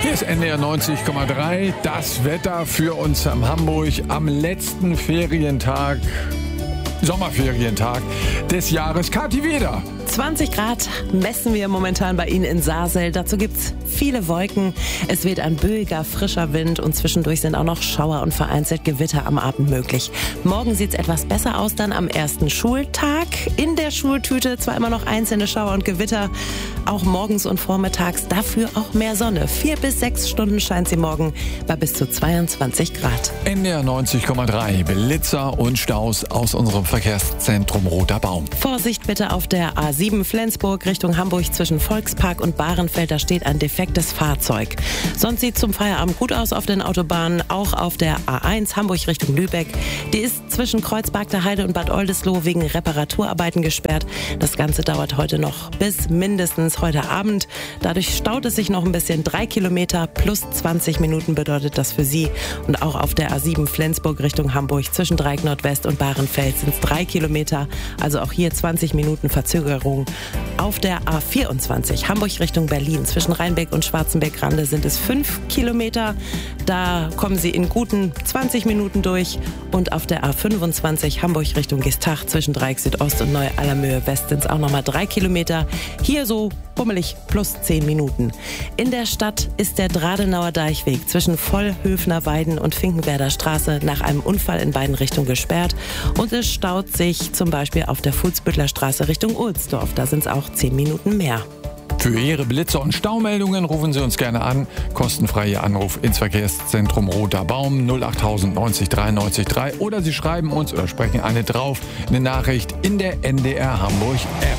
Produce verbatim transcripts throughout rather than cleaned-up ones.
Hier ist N D R neunzig Komma drei. Das Wetter für uns am Hamburg am letzten Ferientag, Sommerferientag des Jahres. Kathi Weder. zwanzig Grad messen wir momentan bei Ihnen in Saarsel. Dazu gibt's viele Wolken. Es weht ein böiger, frischer Wind und zwischendurch sind auch noch Schauer und vereinzelt Gewitter am Abend möglich. Morgen sieht's etwas besser aus dann am ersten Schultag. In der Schultüte zwar immer noch einzelne Schauer und Gewitter, auch morgens und vormittags, dafür auch mehr Sonne. Vier bis sechs Stunden scheint sie morgen bei bis zu zweiundzwanzig Grad. N D R neunzig Komma drei. Blitzer und Staus aus unserem Verkehrszentrum Roter Baum. Vorsicht bitte auf der A sieben Flensburg Richtung Hamburg zwischen Volkspark und Bahrenfeld. Da steht ein defektes Fahrzeug. Sonst sieht es zum Feierabend gut aus auf den Autobahnen. Auch auf der A eins Hamburg Richtung Lübeck. Die ist zwischen Kreuzberg Heide und Bad Oldesloe wegen Reparaturarbeiten gesperrt. Das Ganze dauert heute noch bis mindestens heute Abend. Dadurch staut es sich noch ein bisschen. Drei Kilometer plus zwanzig Minuten bedeutet das für Sie. Und auch auf der A sieben Flensburg Richtung Hamburg zwischen Dreieck Nordwest und Bahrenfeld sind es drei Kilometer. Also auch hier zwanzig Minuten Verzögerung. Auf der A vierundzwanzig Hamburg Richtung Berlin zwischen Rheinbeck und Schwarzenberg-Rande sind es fünf Kilometer. Da kommen Sie in guten zwanzig Minuten durch. Und auf der A fünfundzwanzig Hamburg Richtung Geestach zwischen Dreieck Südost und Neu-Allermöhe West sind es auch nochmal drei Kilometer. Hier so bummelig plus zehn Minuten. In der Stadt ist der Dradenauer Deichweg zwischen Vollhöfner Weiden und Finkenwerder Straße nach einem Unfall in beiden Richtungen gesperrt. Und es staut sich zum Beispiel auf der Fuhlsbüttler Straße Richtung Ohlsdorf. Da sind es auch zehn Minuten mehr. Für Ihre Blitzer- und Staumeldungen rufen Sie uns gerne an. Kostenfreier Anruf ins Verkehrszentrum Roter Baum null acht null null neunzig drei neunzig drei oder Sie schreiben uns oder sprechen eine drauf, eine Nachricht in der N D R Hamburg App.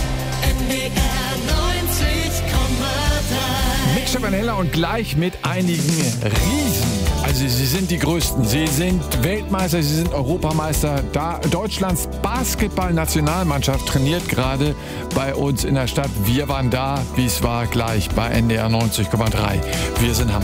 N D R neunzig Komma drei. Mick Schabanella und gleich mit einigen Riesen. Also Sie sind die Größten. Sie sind Weltmeister, Sie sind Europameister. Da Deutschlands Basketball-Nationalmannschaft trainiert gerade bei uns in der Stadt. Wir waren da, wie es war, gleich bei N D R neunzig Komma drei. Wir sind Hamburg.